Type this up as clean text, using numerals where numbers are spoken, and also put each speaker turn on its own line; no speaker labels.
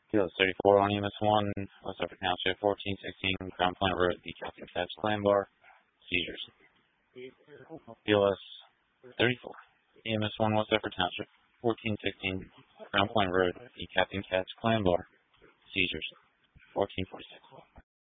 POS 34 on EMS 1, West Suffolk Township, 1416 Crown Point Road, the Captain Catch Clan Bar, seizures. POS 34, EMS 1, West Suffolk Township, 1416 Crown Point Road, the Captain Catch Clan Bar, seizures. 1446.